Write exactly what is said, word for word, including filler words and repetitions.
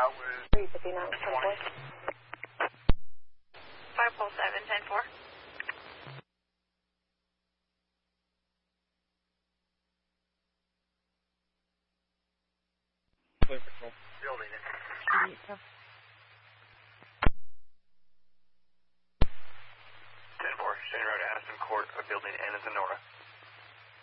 three fifty-nine, ten four. five oh seven, ten four. Clear patrol. Building it.